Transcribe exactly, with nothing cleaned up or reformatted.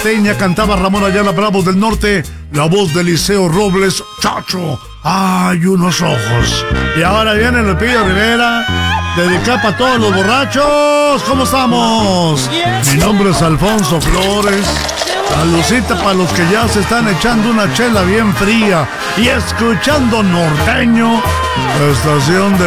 norteña, cantaba Ramón Ayala, Bravos del Norte, la voz de Eliseo Robles, Chacho, hay unos ojos. Y ahora viene Lupillo Rivera, dedicada para todos los borrachos. ¿Cómo estamos? Mi nombre es Alfonso Flores. Salucita para los que ya se están echando una chela bien fría y escuchando norteño, la estación de